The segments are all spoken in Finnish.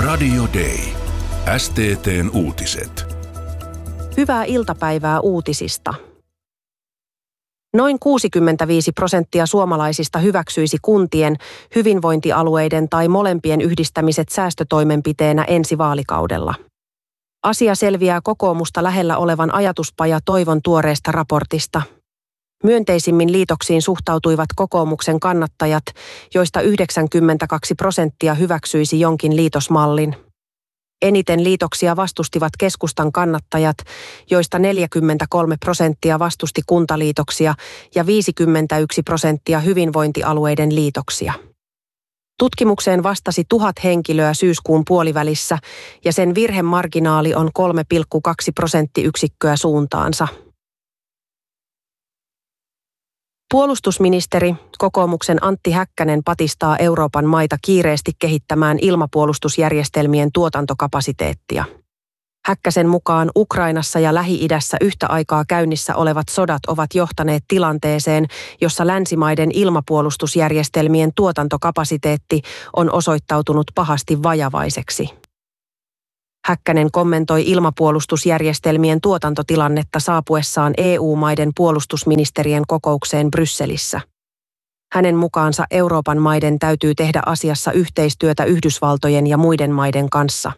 Radio Day. STT:n uutiset. Hyvää iltapäivää uutisista. Noin 65% suomalaisista hyväksyisi kuntien, hyvinvointialueiden tai molempien yhdistämiset säästötoimenpiteenä ensi vaalikaudella. Asia selviää kokoomusta lähellä olevan ajatuspaja Toivon tuoreesta raportista. Myönteisimmin liitoksiin suhtautuivat kokoomuksen kannattajat, joista 92% hyväksyisi jonkin liitosmallin. Eniten liitoksia vastustivat keskustan kannattajat, joista 43% vastusti kuntaliitoksia ja 51% hyvinvointialueiden liitoksia. Tutkimukseen vastasi 1000 henkilöä syyskuun puolivälissä ja sen virhemarginaali on 3,2 prosenttiyksikköä suuntaansa. Puolustusministeri, kokoomuksen Antti Häkkänen patistaa Euroopan maita kiireesti kehittämään ilmapuolustusjärjestelmien tuotantokapasiteettia. Häkkäsen mukaan Ukrainassa ja Lähi-idässä yhtä aikaa käynnissä olevat sodat ovat johtaneet tilanteeseen, jossa länsimaiden ilmapuolustusjärjestelmien tuotantokapasiteetti on osoittautunut pahasti vajavaiseksi. Häkkänen kommentoi ilmapuolustusjärjestelmien tuotantotilannetta saapuessaan EU-maiden puolustusministerien kokoukseen Brysselissä. Hänen mukaansa Euroopan maiden täytyy tehdä asiassa yhteistyötä Yhdysvaltojen ja muiden maiden kanssa.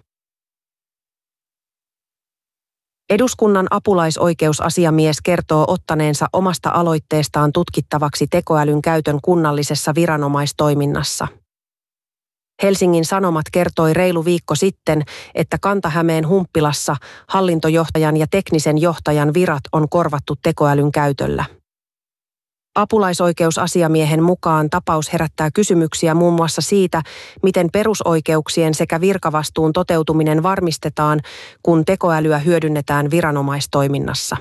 Eduskunnan apulaisoikeusasiamies kertoo ottaneensa omasta aloitteestaan tutkittavaksi tekoälyn käytön kunnallisessa viranomaistoiminnassa. Helsingin Sanomat kertoi reilu viikko sitten, että Kanta-Hämeen Humppilassa hallintojohtajan ja teknisen johtajan virat on korvattu tekoälyn käytöllä. Apulaisoikeusasiamiehen mukaan tapaus herättää kysymyksiä muun muassa siitä, miten perusoikeuksien sekä virkavastuun toteutuminen varmistetaan, kun tekoälyä hyödynnetään viranomaistoiminnassa.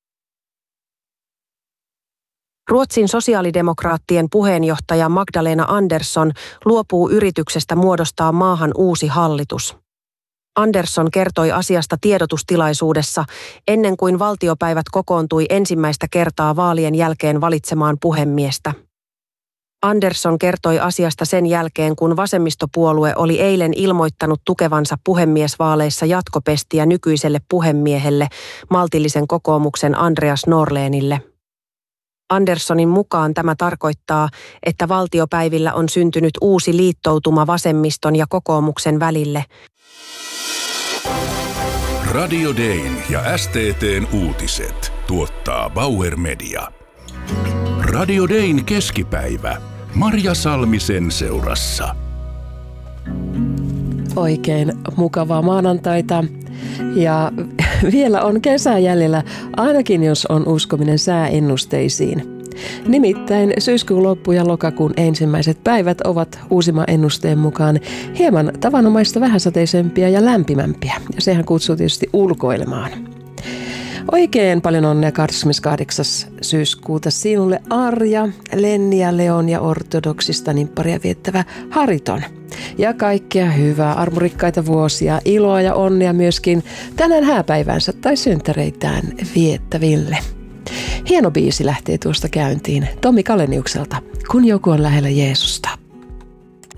Ruotsin sosiaalidemokraattien puheenjohtaja Magdalena Andersson luopuu yrityksestä muodostaa maahan uusi hallitus. Andersson kertoi asiasta tiedotustilaisuudessa ennen kuin valtiopäivät kokoontui ensimmäistä kertaa vaalien jälkeen valitsemaan puhemiestä. Andersson kertoi asiasta sen jälkeen, kun vasemmistopuolue oli eilen ilmoittanut tukevansa puhemiesvaaleissa jatkopestiä nykyiselle puhemiehelle, maltillisen kokoomuksen Andreas Norlénille. Anderssonin mukaan tämä tarkoittaa, että valtiopäivillä on syntynyt uusi liittoutuma vasemmiston ja kokoomuksen välille. Radio Dayn ja STT:n uutiset tuottaa Bauer Media. Radio Dayn keskipäivä. Marja Salmisen seurassa. Oikein mukavaa maanantaita. Ja vielä on kesä jäljellä, ainakin jos on uskominen sääennusteisiin. Nimittäin syyskuun loppu ja lokakuun ensimmäiset päivät ovat uusimman ennusteen mukaan hieman tavanomaista vähäsateisempia ja lämpimämpiä. Ja sehän kutsuu tietysti ulkoilemaan. Oikein paljon onnea 28. syyskuuta sinulle Arja, Lenniä, Leon ja ortodoksista nimpparia viettävä Hariton. Ja kaikkea hyvää, armorikkaita vuosia, iloa ja onnea myöskin tänään hääpäivänsä tai synttäreitään viettäville. Hieno biisi lähtee tuosta käyntiin Tommi Kaleniukselta, Kun joku on lähellä Jeesusta.